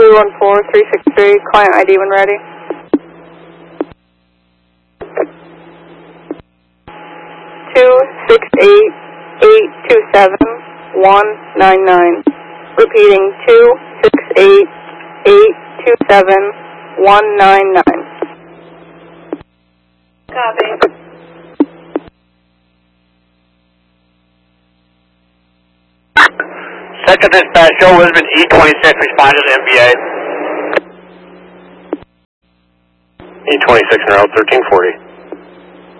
314-363, client ID when ready. Two 688-827-199. Repeating 268-827-199. Copy. Second dispatch, Joe Lisbon, E26, responded to MVA. E26 in route 1340.